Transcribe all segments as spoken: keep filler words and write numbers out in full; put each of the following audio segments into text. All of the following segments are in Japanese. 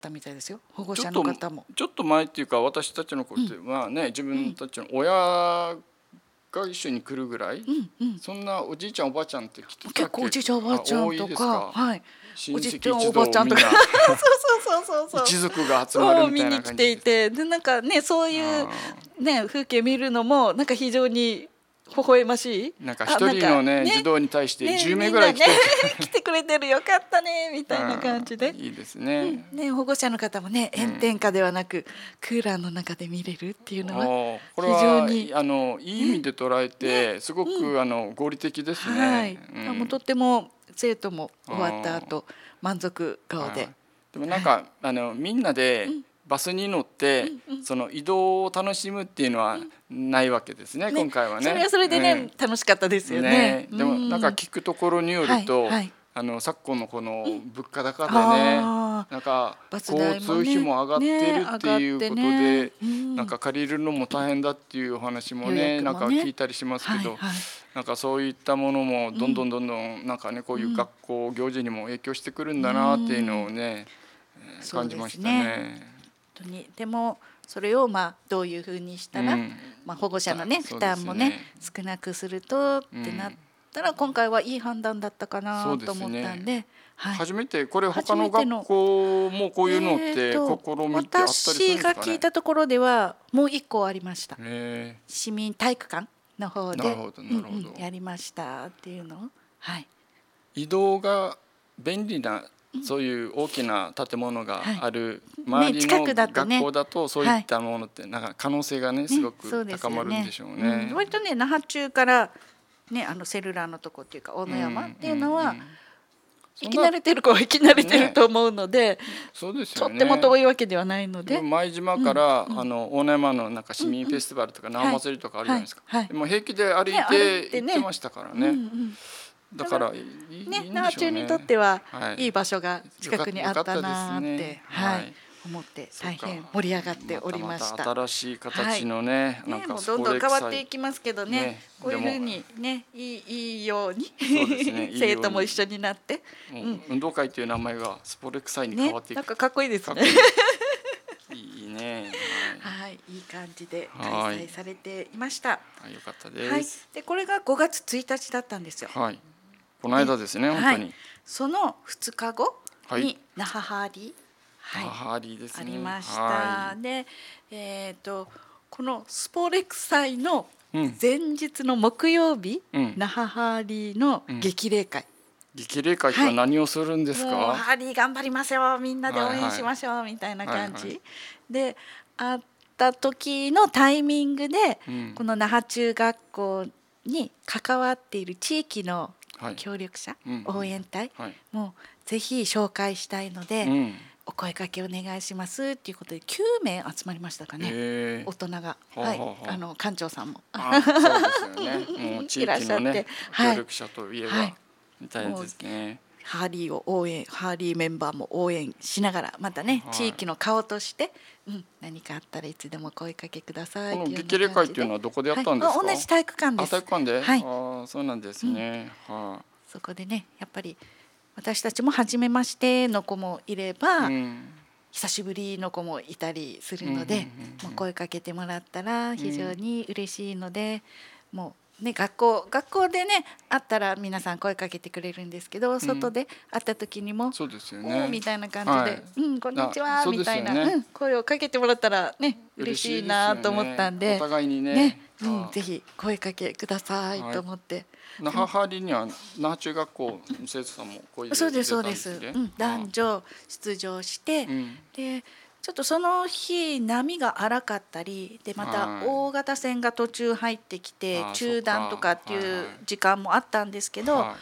たみたいですよ、保護者の方も。 ちょっと前っていうか、私たちの頃って、うん、まあね、自分たちの親が一緒に来るぐらい、うんうん、そんなおじいちゃんおばあちゃんって来てたっけ？ 結構おじいちゃんおばあちゃんとか、はい、 親戚一おばあちゃんとかそうそうそうそう一族が集まるみたいな感じで見に来ていて、でなんかね、そういうね風景見るのもなんか非常に微笑ましい。 なんか一人のね児童に対してじゅうめいぐらい来て、 ねね、来てくれてる、よかったねみたいな感じでいいですね、 うん、ね、保護者の方もね、炎天下ではなく、うん、クーラーの中で見れるっていうのは非常に、 これはあのいい意味で捉えて、ね、すごく、うん、あの合理的ですね、 はい、うん、もうとっても生徒も終わった後満足顔で、 でもなんか、はい、あのみんなでバスに乗って、うん、その移動を楽しむっていうのはないわけですね、うん、今回はね。 それはそれでね、うん、楽しかったですよね。 ね、でもなんか聞くところによると、はいはい、あの昨今のこの物価高でね、うん、なんか交通費も上がってるっていうことで、ねね、うん、なんか借りるのも大変だっていうお話もね、ね、なんか聞いたりしますけど、はいはい、なんかそういったものもどんどんどんどんなんかね、こういう学校行事にも影響してくるんだなっていうのをね、うん、感じましたね。 本当に。でもそれをまあどういうふうにしたら、うん、まあ、保護者の、ね、負担もね少なくするとってなったら、うん、今回はいい判断だったかなと思ったんで、ね、はい、 初めてこれ他の学校もこういうのって試みってあったりするんですかね。 私が聞いたところではもう一個ありました。市民体育館の方でうんうんやりましたっていうのを、はい、 移動が便利なそういう大きな建物がある周りの学校だとそういったものってなんか可能性がねすごく高まるんでしょうね。 割とね那覇中からねあのセルラーのとこっていうか大野山っていうのは生き慣れてる子は生き慣れてると思うので、そうですよね、とっても遠いわけではないので、 前島からあの大野山のなんか市民フェスティバルとか那覇祭りとかあるじゃないですか。もう平気で歩いて行ってましたからね。だから那覇中にとってはいい場所が近くにあったなって思って大変盛り上がっておりました。 また新しい形のね、 なんかどんどん変わっていきますけどね、こういうふうにねいいいいように生徒も一緒になって、 運動会という名前がスポレクサイに変わっていく。 なんかかっこいいですね。 いいね。 はい、いい感じで開催されていました。 はい、よかったです。 でこれがごがつついたちだったんですよ。 はい。この間ですね、本当に。 そのふつかごに那覇ハーリー、 はい、ハーリーですね、 ありました。はい、で、えー、とこのスポレク祭の前日の木曜日、うん、那覇ハーリーの激励会、 うん、激励会って何をするんですか？ はい、ハーリー頑張りますよ、みんなで応援しましょう、はいはい、みたいな感じ、はいはい、であった時のタイミングで、うん、この那覇中学校に関わっている地域の協力者、はい、応援隊、はい、もうぜひ紹介したいので、うん、お声掛けお願いしますっていうことできゅうめい集まりましたかね、大人が、はい、あの館長さんもあそうですよね、もう地域のね協力者といえば、はい、みたいですね。 ハーリーを応援、ハーリーメンバーも応援しながらまたね、はい、地域の顔として、うん、何かあったらいつでも声かけください。 この激励会っていうのはどこでやったんですか？ はい、同じ体育館です。 あ、体育館で、 はい、 あ、そうなんですね、うん、はあ、 そこでねやっぱり私たちも初めましての子もいれば、うん、久しぶりの子もいたりするので、もう声かけてもらったら非常に嬉しいので、うん、もうね、学校学校でね会ったら皆さん声かけてくれるんですけど、うん、外で会った時にも、 そうですよね、 おみたいな感じで、はい、うん、こんにちは、みたいな、ね、うん、声をかけてもらったらね嬉しいなと思ったんで、 お互いに ね, ね、うん、ぜひ声かけくださいと思って、はい、 那覇ハーリーには那覇中学校の生徒さんも声でそうですそうです、うん、男女出場して、うん、でちょっとその日波が荒かったりで、また大型船が途中入ってきて中断とかっていう時間もあったんですけど、はいはい、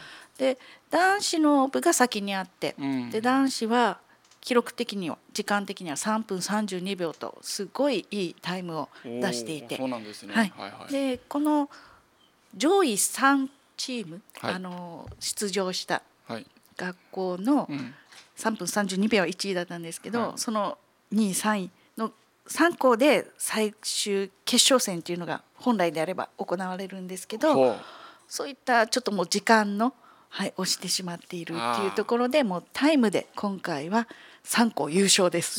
で男子の部が先にあって、うん、で男子は記録的には時間的にはさんぷんさんじゅうにびょうとすごいいいタイムを出していて、 そうなんですね、 はいはいはい、でこの上位さんチーム、はい、あの出場した学校のさんぷんさんじゅうにびょうはいちいだったんですけど、はい、そのにいさんいのさん校で最終決勝戦というのが本来であれば行われるんですけど、そういったちょっともう時間のはい、押してしまっているっていうところでもうタイムで今回はさん校優勝です。